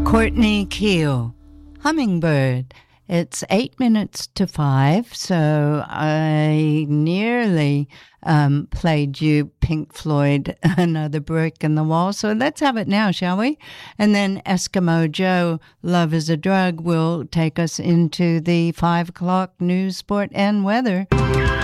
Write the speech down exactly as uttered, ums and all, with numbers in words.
Courtney Keel, Hummingbird. It's eight minutes to five, so I nearly um, played you Pink Floyd, Another Brick in the Wall. So let's have it now, shall we? And then Eskimo Joe, Love is a Drug, will take us into the five o'clock news, sport, and weather.